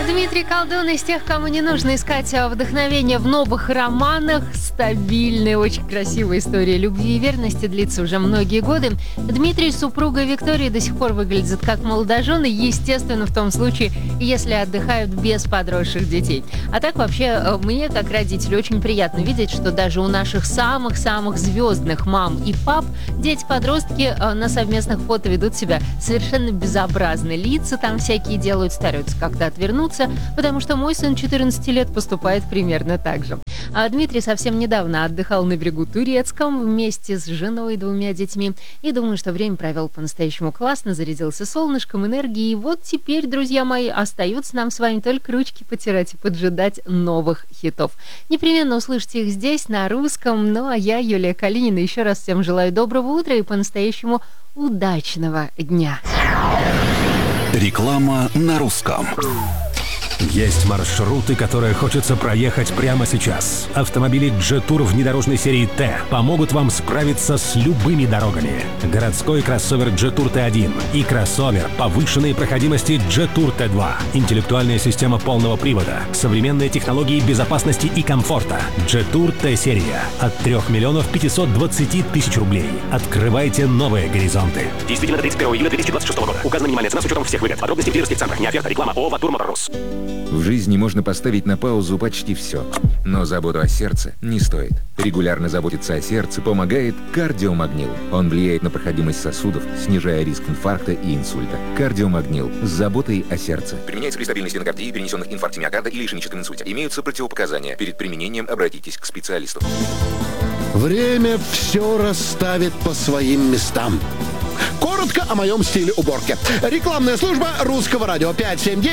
Дмитрий Колдун из тех, кому не нужно искать вдохновение в новых романах. Стабильная, очень красивая история любви и верности длится уже многие годы. Дмитрий с супругой Викторией до сих пор выглядят как молодожены, естественно, в том случае, если отдыхают без подросших детей. А так вообще, мне, как родителю, очень приятно видеть, что даже у наших самых-самых звездных мам и пап дети-подростки на совместных фото ведут себя совершенно безобразно. Лица там всякие делают, стараются как-то отвернуться, потому что мой сын 14 лет поступает примерно так же. А Дмитрий совсем недавно отдыхал на берегу Турецком вместе с женой и 2 детьми. И думаю, что время провел по-настоящему классно, зарядился солнышком, энергией. И вот теперь, друзья мои, остается нам с вами только ручки потирать и поджидать новых хитов. Непременно услышите их здесь, на русском. Ну а я, Юлия Калинина, еще раз всем желаю доброго утра и по-настоящему удачного дня. Реклама на русском. Есть маршруты, которые хочется проехать прямо сейчас. Автомобили Jetour внедорожной серии Т помогут вам справиться с любыми дорогами. Городской кроссовер Jetour T1 и кроссовер повышенной проходимости Jetour T2. Интеллектуальная система полного привода, современные технологии безопасности и комфорта. Jetour T-серия от 3 520 000 рублей. Открывайте новые горизонты. Действительно до 31 июля 2026 года. Указана минимальная цена с учетом всех выгод. Подробности в дилерских центрах. Не оферта, реклама. ООО «Ватур Моторс». В жизни можно поставить на паузу почти все, но заботу о сердце не стоит. Регулярно заботиться о сердце помогает кардиомагнил. Он влияет на проходимость сосудов, снижая риск инфаркта и инсульта. Кардиомагнил с заботой о сердце. Применяется при стабильной стенокардии, перенесенных инфаркте миокарда или ишемическом инсульте. Имеются противопоказания. Перед применением обратитесь к специалисту. Время все расставит по своим местам. Коротко о моем стиле уборки. Рекламная служба Русского радио 579.